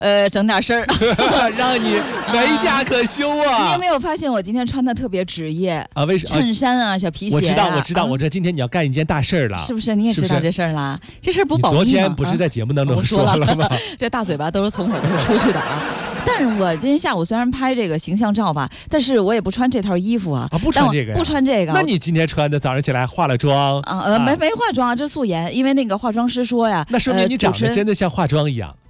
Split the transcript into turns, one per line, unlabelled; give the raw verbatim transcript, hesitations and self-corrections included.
呃，整点事儿，
让你没家可休啊！
你有没有发现我今天穿的特别职业
啊？为什么？
衬衫啊，小皮鞋、啊。
我知道，我知道，我知道，今天你要干一件大事儿了，
是不是？你也知道这事儿啦？这事儿不保密
吗？
吗？
昨天不是在节目当中、
啊、说
了吗？
这大嘴巴都是从我这儿出去的啊！但是我今天下午虽然拍这个形象照吧，但是我也不穿这套衣服啊，
啊，不穿这个，
不穿这个。
那你今天穿的早上起来化了妆
啊？呃，啊、没没化妆，这素颜，因为那个化妆师说呀，
那说明你长得真的像化妆一样。